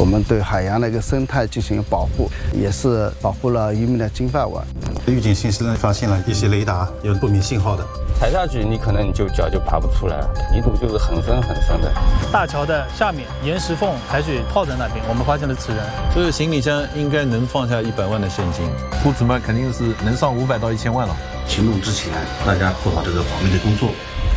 我们对海洋的一个生态进行保护，也是保护了渔民的金饭碗。 预警信息呢，发现了一些雷达有不明信号的， 踩下去你可能你脚就爬不出来了，泥土就是很深很深的。 大桥的下面岩石缝海水泡在那边，我们发现了此人。 这个行李箱应该能放下100万的现金，户主们肯定是能上500到1000万了。 行动之前，大家做好这个保密的工作。